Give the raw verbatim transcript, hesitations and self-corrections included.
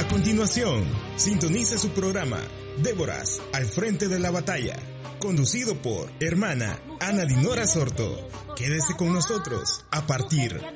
A continuación, sintonice su programa Déboras al frente de la batalla, conducido por hermana Ana Dinora Sorto. Quédese con nosotros a partir